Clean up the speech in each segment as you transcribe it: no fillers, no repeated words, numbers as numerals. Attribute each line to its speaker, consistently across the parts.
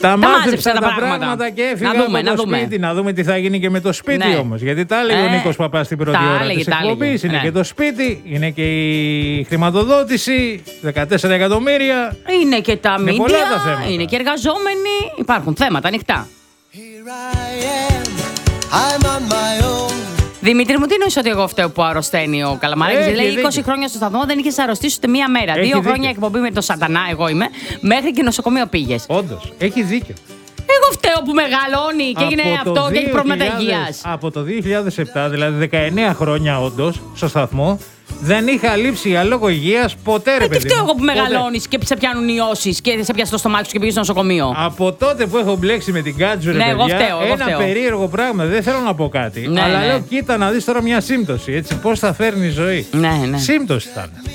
Speaker 1: Τα μάζεψα τα πράγματα και έφυγα από το σπίτι. Να δούμε τι θα γίνει και με το σπίτι όμως. Γιατί τα έλεγε ο Νίκος Παπάς στην πρώτη ώρα της εκπομπής. Είναι και το σπίτι, είναι και η χρηματοδότηση, 14 εκατομμύρια.
Speaker 2: Είναι και τα μίντια, είναι και εργαζόμενοι. Υπάρχουν θέματα ανοιχτά. Δημήτρη μου, τι εννοείς ότι εγώ φταίω που αρρωσταίνει ο Καλαμαράκης? Λέει 20 χρόνια στο σταθμό δεν είχες αρρωστήσει ούτε μία μέρα. 2 χρόνια εκπομπή με το σατανά, εγώ είμαι, μέχρι και νοσοκομείο πήγες.
Speaker 1: Όντως, έχει δίκιο.
Speaker 2: Εγώ φταίω που μεγαλώνει και έγινε αυτό και έχει προβλήματα υγείας.
Speaker 1: Από το 2007, δηλαδή 19 χρόνια όντως, στο σταθμό, δεν είχα λείψει για λόγο υγείας ποτέ, ρε παιδί.
Speaker 2: Τι φταίω εγώ που μεγαλώνεις και σε πιάνουν ιώσεις και σε πιάσει το στομάχι σου και πήγες στο νοσοκομείο?
Speaker 1: Από τότε που έχω μπλέξει με την Κάτζου, ρε παιδιά, ένα περίεργο πράγμα. Δεν θέλω να πω κάτι. Αλλά λέω, κοίτα να δεις τώρα μια σύμπτωση. Έτσι, πώς θα φέρνει η ζωή. Σύμπτωση θα είναι.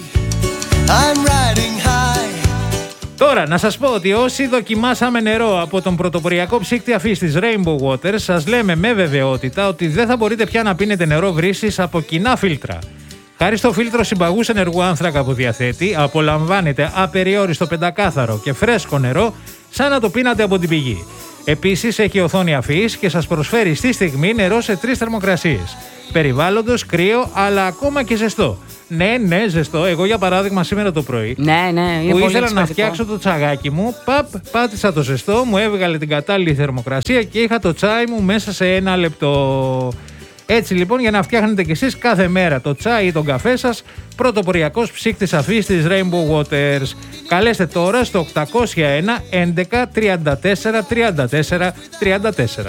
Speaker 1: Τώρα, να σας πω ότι όσοι δοκιμάσαμε νερό από τον πρωτοποριακό ψύκτη αφής της Rainbow Waters, σας λέμε με βεβαιότητα ότι δεν θα μπορείτε πια να πίνετε νερό βρύσης από κοινά φίλτρα. Χάρη στο φίλτρο συμπαγούς ενεργού άνθρακα που διαθέτει, απολαμβάνετε απεριόριστο πεντακάθαρο και φρέσκο νερό σαν να το πίνατε από την πηγή. Επίσης, έχει οθόνη αφής και σας προσφέρει στη στιγμή νερό σε 3 θερμοκρασίες. Περιβάλλοντος, κρύο, αλλά ακόμα και ζεστό. Ναι, ζεστό. Εγώ, για παράδειγμα, σήμερα το πρωί που ήθελα να φτιάξω το τσαγάκι μου, πάτησα το ζεστό, μου έβγαλε την κατάλληλη θερμοκρασία και είχα το τσάι μου μέσα σε 1 λεπτό. Έτσι λοιπόν, για να φτιάχνετε κι εσείς κάθε μέρα το τσάι ή τον καφέ σας, πρωτοποριακός ψύκτης αφής της Rainbow Waters. Καλέστε τώρα στο 801 11 34 34 34.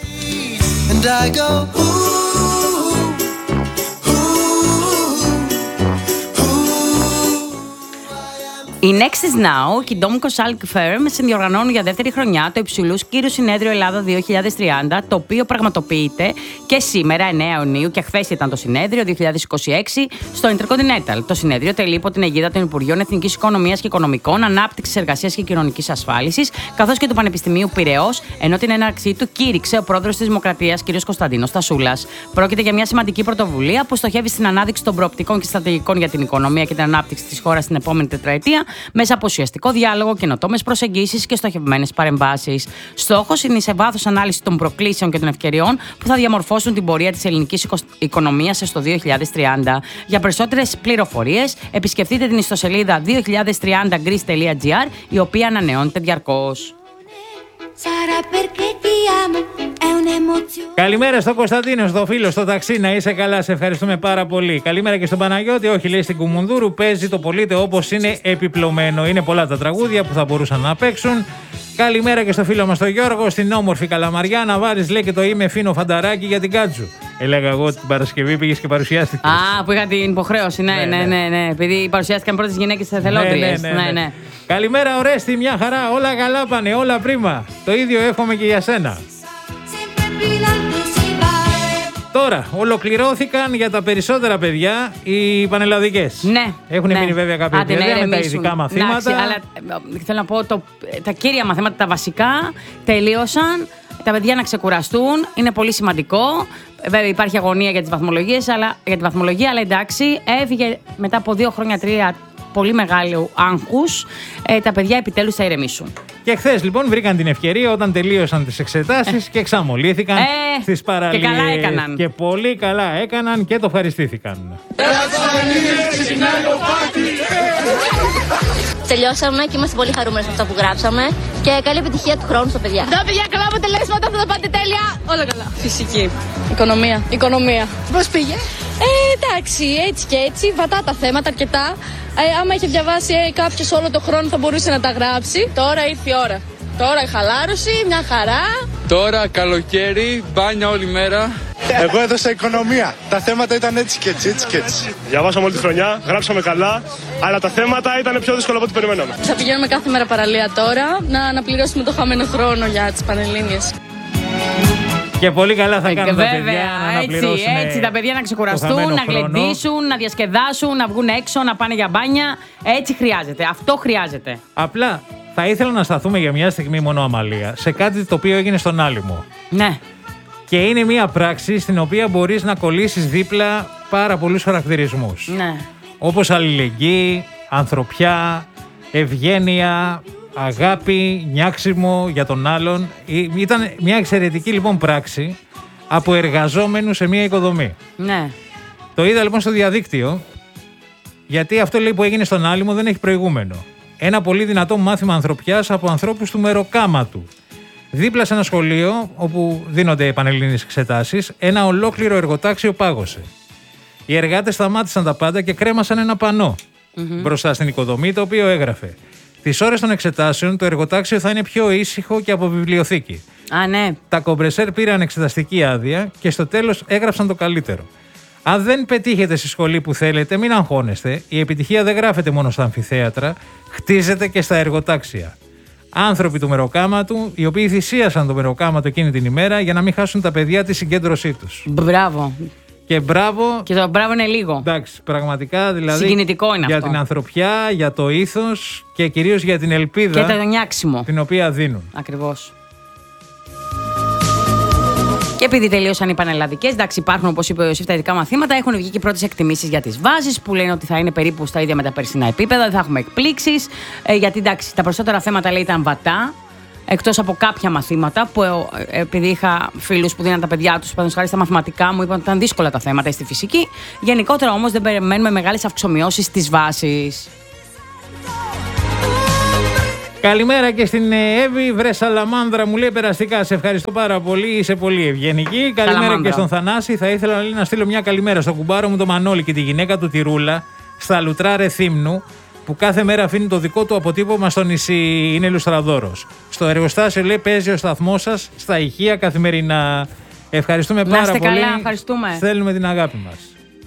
Speaker 2: Η Nexus Now και η Domco Salk Firm συνδιοργανώνουν για δεύτερη χρονιά το υψηλούς Κύρου Συνέδριο Ελλάδα 2030, το οποίο πραγματοποιείται και σήμερα, 9 Ιουνίου, και χθες ήταν το συνέδριο 2026, στο Intercontinental. Το συνέδριο τελεί υπό την αιγίδα των Υπουργείων Εθνικής Οικονομίας και Οικονομικών, Ανάπτυξης, Εργασίας και Κοινωνικής Ασφάλισης, καθώς και του Πανεπιστημίου Πειραιώς, ενώ την έναρξή του κήρυξε ο πρόεδρος της Δημοκρατίας, κ. Κωνσταντίνος Τασούλας. Πρόκειται για μια σημαντική πρωτοβουλία που στοχεύει στην ανάδειξη των προοπτικών και στρατηγικών για την οικονομία και την ανάπτυξη της χώρας στην επόμενη τετραετία, μέσα από ουσιαστικό διάλογο, καινοτόμες προσεγγίσεις και στοχευμένες παρεμβάσεις. Στόχος είναι η σε βάθος ανάλυση των προκλήσεων και των ευκαιριών που θα διαμορφώσουν την πορεία της ελληνικής οικονομίας στο 2030. Για περισσότερες πληροφορίες, επισκεφτείτε την ιστοσελίδα 2030greece.gr, η οποία ανανεώνεται διαρκώς.
Speaker 1: Καλημέρα στον Κωνσταντίνο, στο φίλο, στο ταξί. Να είσαι καλά, σε ευχαριστούμε πάρα πολύ. Καλημέρα και στον Παναγιώτη. Όχι, λέει, στην Κουμουνδούρου παίζει το Πολύτε όπως είναι επιπλωμένο. Είναι πολλά τα τραγούδια που θα μπορούσαν να παίξουν. Καλημέρα και στο φίλο μας τον Γιώργο, στην όμορφη Καλαμαριά. Να βάλεις, λέει, και το είμαι φίνο φανταράκι για την Κάτζου. Έλεγα εγώ την Παρασκευή πήγες και παρουσιάστηκες.
Speaker 2: Που είχα την υποχρέωση, ναι. Επειδή παρουσιάστηκαν πρώτες γυναίκες εθελόντριες. Ναι.
Speaker 1: Καλημέρα, Ορέστη, μια χαρά. Όλα καλά πάνε, όλα πρίμα. Το ίδιο εύχομαι και για σένα. Τώρα, ολοκληρώθηκαν για τα περισσότερα παιδιά οι πανελλαδικές.
Speaker 2: Ναι.
Speaker 1: Έχουν μείνει βέβαια κάποια παιδιά με τα ειδικά μαθήματα.
Speaker 2: Αλλά θέλω να πω, τα κύρια μαθήματα, τα βασικά, τελείωσαν. Τα παιδιά να ξεκουραστούν, είναι πολύ σημαντικό. Βέβαια υπάρχει αγωνία για τις βαθμολογίες, για τη βαθμολογία, αλλά εντάξει, έφυγε μετά από 2 χρόνια, 3 πολύ μεγάλου άγχους. Τα παιδιά επιτέλους θα ηρεμήσουν. Και χθες λοιπόν βρήκαν την ευκαιρία όταν τελείωσαν τις εξετάσεις και εξαμολύθηκαν στις παραλίες. Και καλά έκαναν.
Speaker 1: Και πολύ καλά έκαναν και το ευχαριστήθηκαν.
Speaker 3: Τελειώσαμε και είμαστε πολύ χαρούμενοι με αυτά που γράψαμε και καλή επιτυχία του χρόνου στα παιδιά. Τα παιδιά, καλά αποτελέσματα, θα τα πάτε τέλεια. Όλα καλά.
Speaker 4: Φυσική. Οικονομία.
Speaker 3: Πώς πήγε?
Speaker 4: Εντάξει, έτσι και έτσι. Βατά τα θέματα αρκετά. Άμα είχε διαβάσει κάποιος όλο το χρόνο θα μπορούσε να τα γράψει. Τώρα ήρθε η ώρα. Τώρα η χαλάρωση, μια χαρά.
Speaker 5: Τώρα καλοκαίρι, μπάνια όλη μέρα.
Speaker 6: Εγώ έδωσα οικονομία. Τα θέματα ήταν έτσι και έτσι, έτσι και έτσι.
Speaker 7: Διαβάσαμε όλη τη χρονιά, γράψαμε καλά, αλλά τα θέματα ήταν πιο δύσκολα από ό,τι περιμέναμε.
Speaker 4: Θα πηγαίνουμε κάθε μέρα παραλία τώρα, να αναπληρώσουμε το χαμένο χρόνο για τις Πανελλήνιες.
Speaker 1: Και πολύ καλά θα κάνουν τα παιδιά να αναπληρώσουν.
Speaker 2: Έτσι τα παιδιά να ξεκουραστούν, να γλεντήσουν, να διασκεδάσουν, να βγουν έξω, να πάνε για μπάνια. Έτσι χρειάζεται. Αυτό χρειάζεται.
Speaker 1: Απλά θα ήθελα να σταθούμε για μια στιγμή μόνο, Αμαλία, σε κάτι το οποίο έγινε στον Άλυμο.
Speaker 2: Ναι.
Speaker 1: Και είναι μια πράξη στην οποία μπορείς να κολλήσεις δίπλα πάρα πολλούς χαρακτηρισμούς.
Speaker 2: Ναι.
Speaker 1: Όπως αλληλεγγύη, ανθρωπιά, ευγένεια, αγάπη, νιάξιμο για τον άλλον. Ήταν μια εξαιρετική λοιπόν πράξη από εργαζόμενους σε μια οικοδομή.
Speaker 2: Ναι.
Speaker 1: Το είδα λοιπόν στο διαδίκτυο, γιατί αυτό λέει που έγινε στον Άλυμο δεν έχει προηγούμενο. Ένα πολύ δυνατό μάθημα ανθρωπιάς από ανθρώπους του Μεροκάματου. Δίπλα σε ένα σχολείο όπου δίνονται πανελλήνιες εξετάσεις, ένα ολόκληρο εργοτάξιο πάγωσε. Οι εργάτες σταμάτησαν τα πάντα και κρέμασαν ένα πανό μπροστά στην οικοδομή, το οποίο έγραφε: τις ώρες των εξετάσεων το εργοτάξιο θα είναι πιο ήσυχο και από βιβλιοθήκη.
Speaker 2: Α, ναι.
Speaker 1: Τα κομπρεσέρ πήραν εξεταστική άδεια και στο τέλος έγραψαν το καλύτερο. Αν δεν πετύχετε στη σχολή που θέλετε, μην αγχώνεστε. Η επιτυχία δεν γράφεται μόνο στα αμφιθέατρα, χτίζεται και στα εργοτάξια. Άνθρωποι του Μεροκάματου, οι οποίοι θυσίασαν το Μεροκάματο εκείνη την ημέρα για να μην χάσουν τα παιδιά τη συγκέντρωσή τους.
Speaker 2: Μπράβο.
Speaker 1: Και μπράβο.
Speaker 2: Και το μπράβο είναι λίγο.
Speaker 1: Εντάξει, πραγματικά δηλαδή.
Speaker 2: Συγκινητικό είναι
Speaker 1: για
Speaker 2: αυτό.
Speaker 1: την ανθρωπιά, για το ήθος και κυρίως για την ελπίδα.
Speaker 2: Και το νιάξιμο.
Speaker 1: Την οποία δίνουν.
Speaker 2: Ακριβώς. Και επειδή τελείωσαν οι πανελλαδικές, εντάξει, υπάρχουν, όπως είπε ο Ιωσήφ, τα ειδικά μαθήματα. Έχουν βγει και πρώτες εκτιμήσεις για τις βάσεις που λένε ότι θα είναι περίπου στα ίδια με τα περσινά επίπεδα. Δεν θα έχουμε εκπλήξεις. Γιατί εντάξει, τα περισσότερα θέματα λέει ήταν βατά. Εκτός από κάποια μαθήματα που επειδή είχα φίλους που δίναν τα παιδιά τους, παραδείγματος χάρη στα μαθηματικά, μου είπαν ότι ήταν δύσκολα τα θέματα στη φυσική. Γενικότερα όμως δεν περιμένουμε μεγάλες αυξομοιώσεις στις βάσεις.
Speaker 1: Καλημέρα και στην Εύη, βρε Σαλαμάνδρα, μου λέει περαστικά. Σε ευχαριστώ πάρα πολύ, είσαι πολύ ευγενική. Καλημέρα και στον Θανάση. Θα ήθελα να στείλω μια καλημέρα στον κουμπάρο μου τον Μανώλη και τη γυναίκα του τη Ρούλα στα Λουτρά Ρεθύμνου, που κάθε μέρα αφήνει το δικό του αποτύπωμα στο νησί. Είναι ηλουστραδόρος. Στο εργοστάσιο λέει παίζει ο σταθμός σας στα ηχεία καθημερινά. Ευχαριστούμε πάρα πολύ.
Speaker 2: Καλά, ευχαριστούμε.
Speaker 1: Στέλνουμε την αγάπη μας.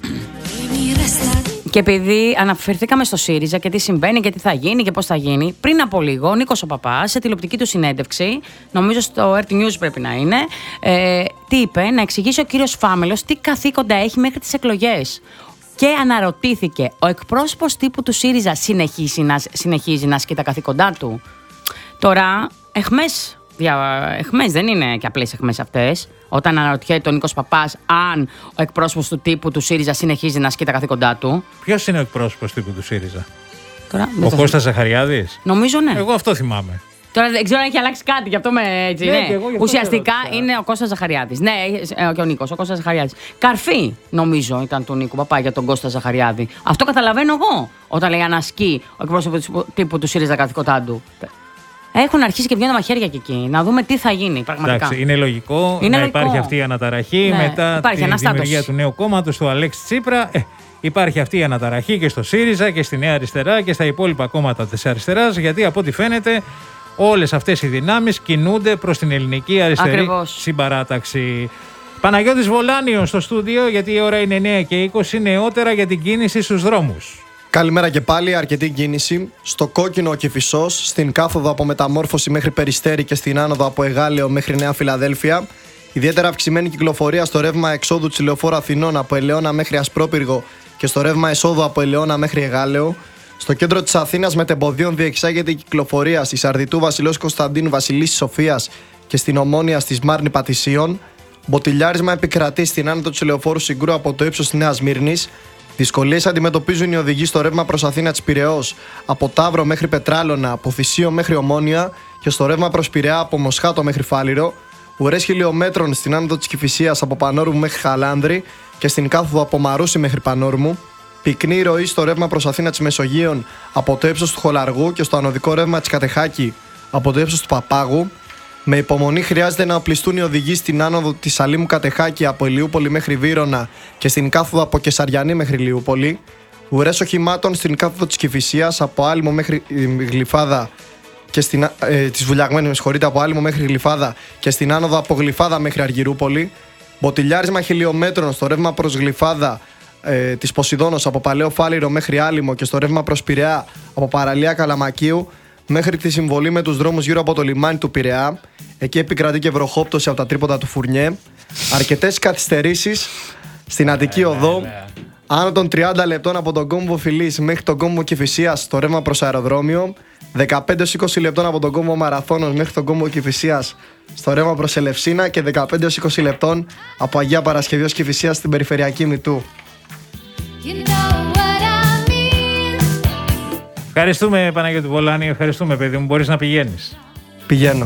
Speaker 2: Και επειδή αναφερθήκαμε στο ΣΥΡΙΖΑ και τι συμβαίνει και τι θα γίνει και πώς θα γίνει, πριν από λίγο ο Νίκος ο Παπάς σε τηλεοπτική του συνέντευξη, νομίζω στο RT News πρέπει να είναι, τι είπε, να εξηγήσει ο κύριος Φάμελος τι καθήκοντα έχει μέχρι τις εκλογές. Και αναρωτήθηκε, ο εκπρόσωπος τύπου του ΣΥΡΙΖΑ συνεχίζει να ασκεί τα καθήκοντά του? Τώρα, εχμές δεν είναι και απλές εχμές αυτές. Όταν αναρωτιέται ο Νίκος Παπάς αν ο εκπρόσωπος του τύπου του ΣΥΡΙΖΑ συνεχίζει να ασκεί τα καθήκοντά του.
Speaker 1: Ποιος είναι ο εκπρόσωπος τύπου του ΣΥΡΙΖΑ?
Speaker 2: Τώρα,
Speaker 1: ο Κώστας Ζαχαριάδης?
Speaker 2: Νομίζω ναι.
Speaker 1: Εγώ αυτό θυμάμαι.
Speaker 2: Τώρα δεν ξέρω αν έχει αλλάξει κάτι, γι' αυτό έτσι. Ναι. Ουσιαστικά είναι ο Κώστας Ζαχαριάδης. Ναι, και ο Νίκος, ο Κώστας Ζαχαριάδης. Καρφί, νομίζω, ήταν του Νίκου Παπά για τον Κώστα Ζαχαριάδη. Αυτό καταλαβαίνω εγώ όταν λέει αν ασκεί ο εκπρόσωπος τύπου του ΣΥΡΙΖΑ καθήκοντά του. Έχουν αρχίσει και βγαίνουν μαχαίρια και εκεί. Να δούμε τι θα γίνει πραγματικά.
Speaker 1: Εντάξει, είναι λογικό να υπάρχει αυτή η αναταραχή μετά τη δημιουργία του νέου κόμματος του Αλέξη Τσίπρα. Υπάρχει αυτή η αναταραχή και στο ΣΥΡΙΖΑ και στη Νέα Αριστερά και στα υπόλοιπα κόμματα της αριστεράς, γιατί από ό,τι φαίνεται όλες αυτές οι δυνάμεις κινούνται προς την ελληνική αριστερή συμπαράταξη. Παναγιώτης Βολάνιος στο στούντιο, γιατί η ώρα είναι 9 και 20, νεότερα για την κίνηση στους δρόμους.
Speaker 8: Καλημέρα και πάλι, αρκετή κίνηση. Στο Κόκκινο ο Κηφισός, στην κάθοδο από Μεταμόρφωση μέχρι Περιστέρι και στην άνοδο από Εγάλεο μέχρι Νέα Φιλαδέλφια. Ιδιαίτερα αυξημένη κυκλοφορία στο ρεύμα εξόδου της Λεωφόρου Αθηνών από Ελαιώνα μέχρι Ασπρόπυργο και στο ρεύμα εσόδου από Ελαιώνα μέχρι Εγάλεο. Στο κέντρο της Αθήνας μετεμποδίων διεξάγεται η κυκλοφορία στη Σαρδιτού Βασιλέως Κωνσταντίνου Βασιλίσσης Σοφίας και στην Ομόνια στη Σμάρνη Πατησίων. Μποτιλιάρισμα επικρατεί στην άνοδο της Λεωφόρου Συγκρού από το ύψος της Νέας Σμύρνης. Δυσκολίες αντιμετωπίζουν οι οδηγοί στο ρεύμα προς Αθήνα της Πειραιώς από Ταύρο μέχρι Πετράλωνα, από Θησίο μέχρι Ομόνια και στο ρεύμα προς Πειραιά από Μοσχάτο μέχρι Φάληρο. Ουρές χιλιομέτρων στην άνοδο της Κηφισίας από Πανόρμου μέχρι Χαλάνδρη και στην κάθοδο από Μαρούσι μέχρι Πανόρμου. Πυκνή ροή στο ρεύμα προς Αθήνα της Μεσογείων από το ύψος του Χολαργού και στο ανωδικό ρεύμα της Κατεχάκη από το ύψος του Παπάγου. Με υπομονή χρειάζεται να οπλιστούν οι οδηγοί στην άνοδο της Σαλήμου Κατεχάκη από Ηλιούπολη μέχρι Βύρωνα και στην κάθοδο από Κεσαριανή μέχρι Ηλιούπολη. Ουρές οχημάτων στην κάθοδο της Κηφισίας από Άλυμο μέχρι Γλυφάδα και της Βουλιαγμένης, από Άλυμο μέχρι Γλυφάδα και στην άνοδο από Γλυφάδα μέχρι Αργυρούπολη. Μποτιλιάρισμα χιλιομέτρων στο ρεύμα προς Γλυφάδα της Ποσειδώνος από Παλαιό Φάληρο μέχρι Άλυμο και στο ρεύμα προς Πειραιά από Παραλία Καλαμακίου μέχρι τη συμβολή με τους δρόμους γύρω από το λιμάνι του Πειραιά. Εκεί επικρατεί και βροχόπτωση από τα τρίποντα του Φουρνιέ. Αρκετές καθυστερήσεις στην Αττική Οδό. Άνω των 30 λεπτών από τον κόμβο Φιλής μέχρι τον κόμβο Κηφισίας στο ρεύμα προς αεροδρόμιο. 15-20 λεπτών από τον κόμβο Μαραθώνος μέχρι τον κόμβο Κηφισίας στο ρεύμα προς Ελευσίνα και 15-20 λεπτών από Αγία Παρασκευής Κηφισίας στην περιφερειακή Μητού.
Speaker 1: Ευχαριστούμε, Παναγιώτη Βολάνη, ευχαριστούμε, παιδί μου. Μπορείς να πηγαίνεις.
Speaker 8: Πηγαίνω.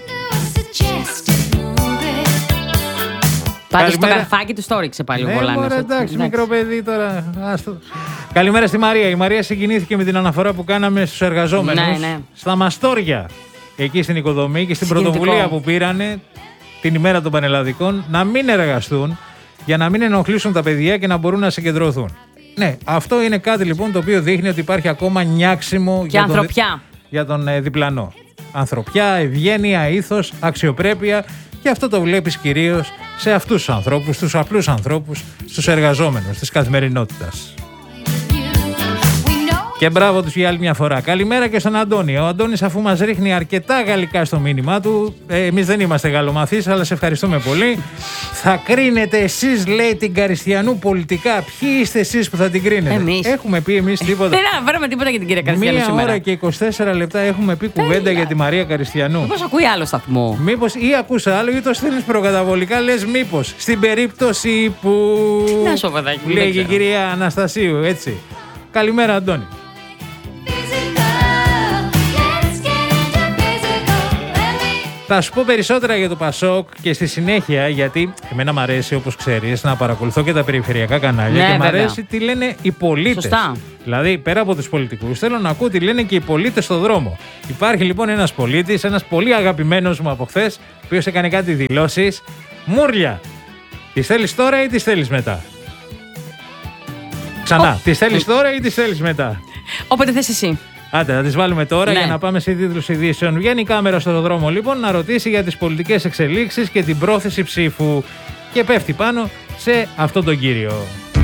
Speaker 2: Πάντως το καρφάκι του το έριξε πάλι ο Βολάνης.
Speaker 1: Εντάξει, μικρό παιδί τώρα. Καλημέρα στη Μαρία. Η Μαρία συγκινήθηκε με την αναφορά που κάναμε στους εργαζόμενους στα Μαστόρια, εκεί στην οικοδομή, και στην πρωτοβουλία που πήρανε την ημέρα των Πανελλαδικών να μην εργαστούν για να μην ενοχλήσουν τα παιδιά και να μπορούν να συγκεντρωθούν. Ναι, αυτό είναι κάτι λοιπόν το οποίο δείχνει ότι υπάρχει ακόμα νιάξιμο
Speaker 2: και ανθρωπιά
Speaker 1: για τον διπλανό. Ανθρωπιά, ευγένεια, ήθος, αξιοπρέπεια, και αυτό το βλέπεις κυρίως σε αυτούς τους ανθρώπους, τους απλούς ανθρώπους, στους εργαζόμενους της καθημερινότητας. Και μπράβο τους για άλλη μια φορά. Καλημέρα και στον Αντώνη. Ο Αντώνης, αφού μας ρίχνει αρκετά γαλλικά στο μήνυμά του, εμείς δεν είμαστε γαλλομαθείς, αλλά σε ευχαριστούμε πολύ. Θα κρίνετε εσείς, λέει, την Καριστιανού πολιτικά. Ποιοι είστε εσείς που θα την κρίνετε?
Speaker 2: Εμείς.
Speaker 1: Έχουμε πει εμείς τίποτα?
Speaker 2: Δεν αναφέραμε τίποτα για την κυρία Καριστιανού σήμερα.
Speaker 1: 1 ώρα και 24 λεπτά έχουμε πει κουβέντα για τη Μαρία Καριστιανού.
Speaker 2: Μήπως ακούει άλλο σταθμό?
Speaker 1: Μήπως ή ακούσα άλλο ή το στέλνεις προκαταβολικά, λες μήπως. Στην περίπτωση που λέγει η κυρία Αναστασίου, έτσι. Καλημέρα, Αντώνη. Θα σου πω περισσότερα για το Πασόκ και στη συνέχεια, γιατί εμένα μ' αρέσει, όπως ξέρεις, να παρακολουθώ και τα περιφερειακά κανάλια, και μ' αρέσει τι λένε οι πολίτες.
Speaker 2: Σωστά.
Speaker 1: Δηλαδή, πέρα από τους πολιτικούς, θέλω να ακούω τι λένε και οι πολίτες στον δρόμο. Υπάρχει λοιπόν ένας πολίτης, ένας πολύ αγαπημένος μου από χθες, ο οποίος έκανε κάτι δηλώσεις. Μούρλια, τις θέλεις τώρα ή τις θέλεις μετά? Ξανά, τις θέλεις τώρα ή τις θέλεις μετά?
Speaker 2: Όποτε θες εσύ.
Speaker 1: Άντε, θα τις βάλουμε τώρα για να πάμε σε τίτλους ειδήσεων. Βγαίνει η κάμερα στον δρόμο λοιπόν να ρωτήσει για τις πολιτικές εξελίξεις και την πρόθεση ψήφου. Και πέφτει πάνω σε αυτόν τον κύριο.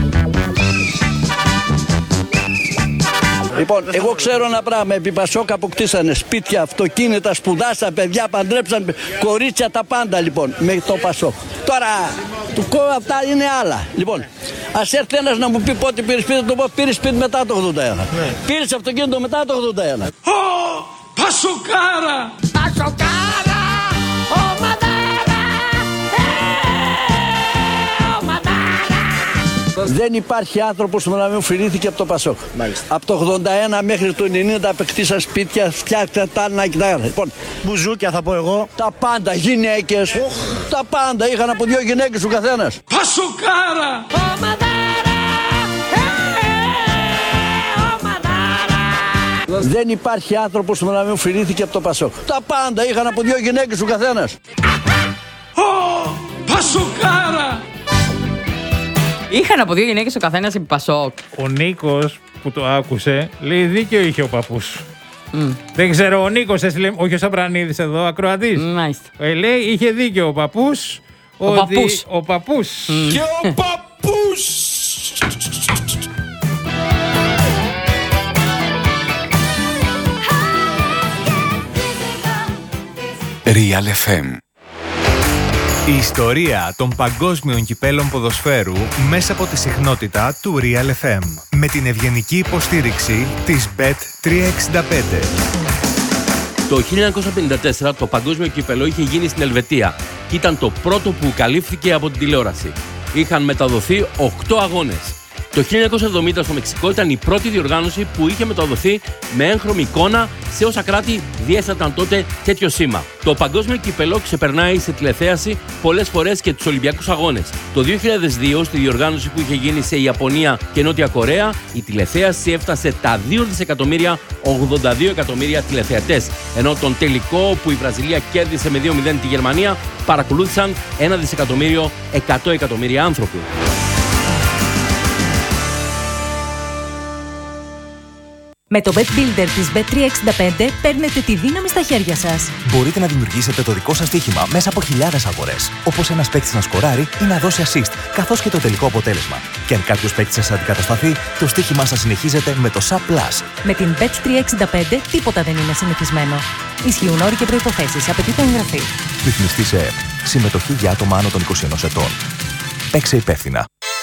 Speaker 9: Λοιπόν, εγώ ξέρω ένα πράγμα. Επί Πασόκ αποκτήσανε σπίτια, αυτοκίνητα, σπουδάσαν, παιδιά, παντρέψαν, κορίτσια, τα πάντα λοιπόν με το Πασόκ. Τώρα, του κόμμα αυτά είναι άλλα. Λοιπόν, ας έρθει ένας να μου πει πότε πήρε σπίτι, το πω πήρε σπίτι μετά το 81. Ναι. Πήρε αυτοκίνητο μετά το 81.
Speaker 10: Πασοκάρα! Πασοκάρα!
Speaker 9: Δεν υπάρχει άνθρωπος που να μην οφειλήθηκε από το Πασόκ. Μάλιστα. Από το 81 μέχρι το 90 απεκτήσαν σπίτια, φτιάξαν τα να κοιτάγανε. Λοιπόν,
Speaker 8: μπουζούκια θα πω εγώ.
Speaker 9: Τα πάντα, γυναίκες. Τα πάντα, είχαν από 2 γυναίκες ο καθένας.
Speaker 10: Πασοκάρα!
Speaker 9: Δεν υπάρχει άνθρωπος που να μην οφειλήθηκε από το Πασόκ. Τα πάντα, είχαν από 2 γυναίκες ο καθένας.
Speaker 10: Πασοκάρα!
Speaker 2: Είχαν από 2 γυναίκες ο καθένας επί Πασόκ.
Speaker 1: Ο Νίκος που το άκουσε λέει δίκιο είχε ο παππούς. Δεν ξέρω, ο Νίκος έστειλε, όχι ο Σαπρανίδης εδώ, ακροατής. Λέει είχε δίκιο ο παππούς.
Speaker 2: Ο παππούς.
Speaker 1: Ο παππούς.
Speaker 10: Και ο παππούς.
Speaker 11: Real FM. Η ιστορία των παγκόσμιων κυπέλων ποδοσφαίρου μέσα από τη συχνότητα του Real FM. Με την ευγενική υποστήριξη της Bet365.
Speaker 12: Το 1954 το παγκόσμιο κύπελο είχε γίνει στην Ελβετία και ήταν το πρώτο που καλύφθηκε από την τηλεόραση. Είχαν μεταδοθεί 8 αγώνες. Το 1970 στο Μεξικό ήταν η πρώτη διοργάνωση που είχε μεταδοθεί με έγχρωμη εικόνα σε όσα κράτη διέσταταν τότε τέτοιο σήμα. Το παγκόσμιο κύπελο ξεπερνάει σε τηλεθέαση πολλές φορές και τους Ολυμπιακούς Αγώνες. Το 2002, στη διοργάνωση που είχε γίνει σε Ιαπωνία και Νότια Κορέα, η τηλεθέαση έφτασε τα 2.082 εκατομμύρια τηλεθεατές. Ενώ τον τελικό που η Βραζιλία κέρδισε με 2-0 τη Γερμανία παρακολούθησαν 1.100 εκατομμύρια άνθρωποι.
Speaker 13: Με το Bet Builder της Bet365 παίρνετε τη δύναμη στα χέρια σας.
Speaker 14: Μπορείτε να δημιουργήσετε το δικό σας στοίχημα μέσα από χιλιάδες αγορές. Όπως ένας παίκτης να σκοράρει ή να δώσει assist, καθώς και το τελικό αποτέλεσμα. Και αν κάποιος παίκτης σας αντικατασταθεί, το στοίχημά σας συνεχίζεται με το SAP Plus.
Speaker 13: Με την Bet365 τίποτα δεν είναι συνηθισμένο. Ισχύουν όροι και προϋποθέσεις. Απαιτείται εγγραφή.
Speaker 14: Ρυθμιστή σε ΕΕΠ. Συμμετοχή για άτομα άνω των 21 ετών. Παίξε υπεύθυνα.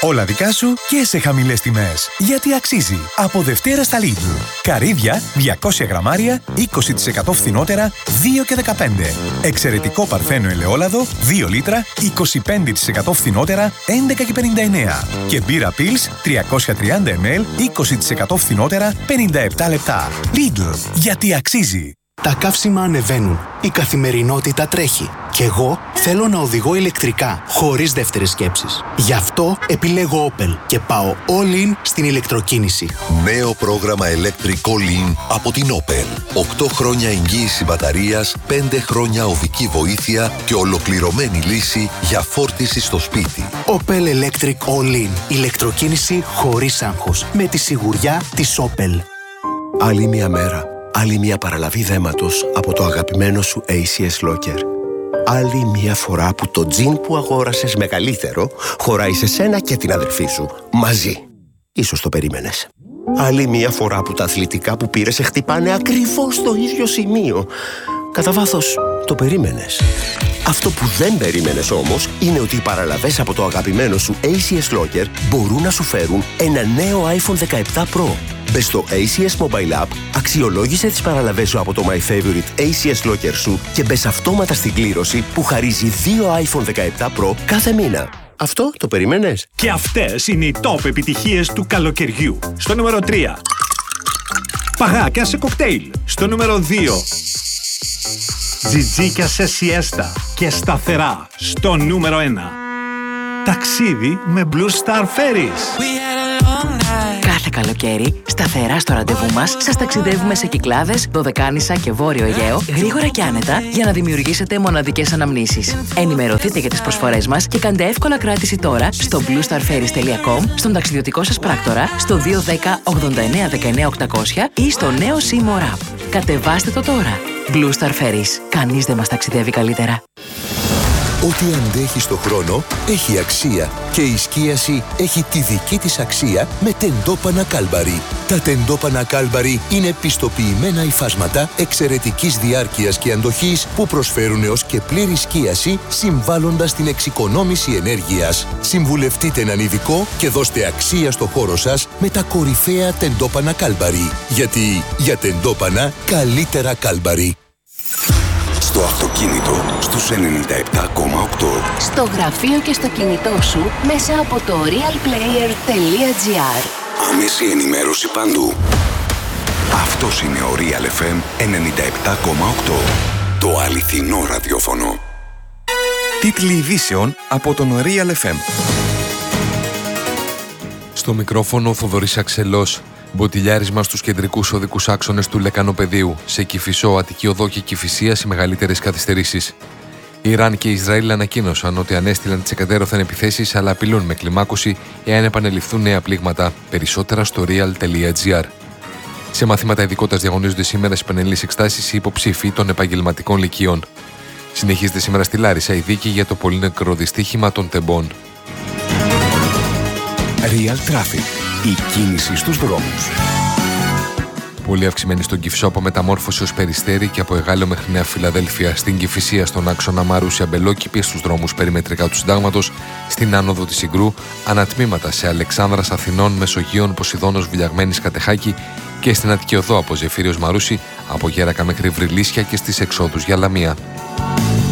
Speaker 15: Όλα δικά σου και σε χαμηλές τιμές. Γιατί αξίζει. Από Δευτέρα στα Lidl. Καρύδια 200 γραμμάρια 20% φθηνότερα 2 και 15. Εξαιρετικό παρθένο ελαιόλαδο 2 λίτρα 25% φθηνότερα 11 και 59. Και μπύρα Pils 330 ml 20% φθηνότερα 57 λεπτά. Lidl. Γιατί αξίζει.
Speaker 16: Τα καύσιμα ανεβαίνουν. Η καθημερινότητα τρέχει. Και εγώ θέλω να οδηγώ ηλεκτρικά, χωρίς δεύτερες σκέψεις. Γι' αυτό επιλέγω Opel και πάω all in στην ηλεκτροκίνηση.
Speaker 17: Νέο πρόγραμμα Electric All In από την Opel. 8 χρόνια εγγύηση μπαταρίας, 5 χρόνια οδική βοήθεια και ολοκληρωμένη λύση για φόρτιση στο σπίτι.
Speaker 16: Opel Electric All In. Ηλεκτροκίνηση χωρίς άγχος. Με τη σιγουριά της Opel.
Speaker 18: Άλλη μια μέρα. Άλλη μια παραλαβή δέματος από το αγαπημένο σου ACS Locker. Άλλη μια φορά που το τζιν που αγόρασες μεγαλύτερο χωράει σε σένα και την αδερφή σου. Μαζί. Ίσως το περίμενες. Άλλη μια φορά που τα αθλητικά που πήρες σε χτυπάνε ακριβώς στο ίδιο σημείο. Κατά βάθος, το περίμενες. Αυτό που δεν περίμενες όμως είναι ότι οι παραλαβές από το αγαπημένο σου ACS Locker μπορούν να σου φέρουν ένα νέο iPhone 17 Pro. Μπες στο ACS Mobile App, αξιολόγησε τις παραλαβές σου από το My Favorite ACS Locker σου και μπες αυτόματα στην κλήρωση που χαρίζει 2 iPhone 17 Pro κάθε μήνα. Αυτό το περίμενες?
Speaker 19: Και αυτές είναι οι top επιτυχίες του καλοκαιριού. Στο νούμερο 3. Παγάκια σε κοκτέιλ. Στο νούμερο 2. Τζιτζίκια σε σιέστα και σταθερά. Στο νούμερο 1. Ταξίδι με Blue Star Ferries.
Speaker 20: Κάθε καλοκαίρι, σταθερά στο ραντεβού μας, σας ταξιδεύουμε σε Κυκλάδες, Δωδεκάνησα και Βόρειο Αιγαίο, γρήγορα και άνετα, για να δημιουργήσετε μοναδικές αναμνήσεις. Ενημερωθείτε για τις προσφορές μας και κάντε εύκολα κράτηση τώρα στο bluestarferries.com, στον ταξιδιωτικό σας πράκτορα, στο 210 89 19 800 ή στο νέο Seymour App. Κατεβάστε το τώρα. Blue Star Ferries. Κανείς δεν μας ταξιδεύει καλύτερα.
Speaker 17: Ό,τι αντέχει στο χρόνο έχει αξία και η σκίαση έχει τη δική της αξία με τεντόπανα Κάλμπαρι. Τα τεντόπανα Κάλμπαρι είναι πιστοποιημένα υφάσματα εξαιρετικής διάρκειας και αντοχής που προσφέρουν έως και πλήρη σκίαση, συμβάλλοντας στην εξοικονόμηση ενέργειας. Συμβουλευτείτε έναν ειδικό και δώστε αξία στο χώρο σας με τα κορυφαία τεντόπανα Κάλμπαρι. Γιατί για τεντόπανα καλύτερα Κάλμπαρι.
Speaker 21: Στο αυτοκίνητο στους 97,8.
Speaker 22: Στο γραφείο και στο κινητό σου μέσα από το realplayer.gr.
Speaker 21: Άμεση ενημέρωση παντού. Αυτός είναι ο Real FM 97,8. Το αληθινό ραδιόφωνο.
Speaker 23: Τίτλοι ειδήσεων από τον Real FM.
Speaker 24: Στο μικρόφωνο ο Θοδωρής Αξελός. Μποτιλιάρισμα στους κεντρικούς οδικούς άξονες του Λεκανοπεδίου. Σε Κηφισό, Αττική Οδό και Κηφισίας οι μεγαλύτερες καθυστερήσεις. Ιράν και Ισραήλ ανακοίνωσαν ότι ανέστειλαν τις εκατέρωθεν επιθέσεις, αλλά απειλούν με κλιμάκωση εάν επανεληφθούν νέα πλήγματα. Περισσότερα στο real.gr. Σε μαθήματα ειδικότητας διαγωνίζονται σήμερα στις πανελλήνιες εξετάσεις οι υποψήφοι των επαγγελματικών λυκειών. Συνεχίζεται σήμερα στη Λάρισα η δίκη για το πολύ νεκρό δυστύχημα των τεμπών.
Speaker 21: Real Traffic. Η κίνηση στους δρόμους.
Speaker 24: Πολύ αυξημένη στον Κηφισό από Μεταμόρφωση ως Περιστέρι και από Εγάλεο μέχρι Νέα Φιλαδέλφια. Στην Κηφισία στον άξονα Μαρούσι Αμπελόκηπη, στους δρόμους περιμετρικά του Συντάγματος, στην άνοδο της Συγκρού, ανατμήματα σε Αλεξάνδρας Αθηνών, Μεσογείων, Ποσειδώνος Βουλιαγμένης Κατεχάκη και στην Αττική Οδό από Ζεφύριος Μαρούσι, από Γέρακα μέχρι Βρυλίσια και στις εξόδους για Λαμία.